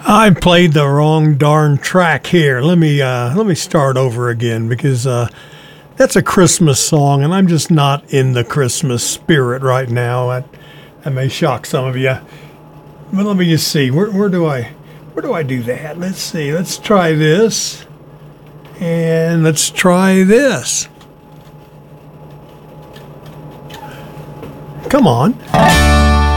I played the wrong darn track here. Let me start over again because that's a Christmas song, and I'm just not in the Christmas spirit right now. That may shock some of you, but let me just see. Where do I do that? Let's see. Let's try this, and let's try this. Come on.